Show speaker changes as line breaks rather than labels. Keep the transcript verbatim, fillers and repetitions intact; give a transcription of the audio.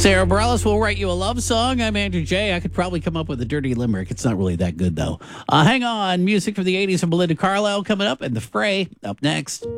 Sarah Bareilles will write you a love song. I'm Andrew J. I could probably come up with a dirty limerick. It's not really that good, though. Uh, hang on. Music from the eighties from Belinda Carlisle coming up, and The Fray up next.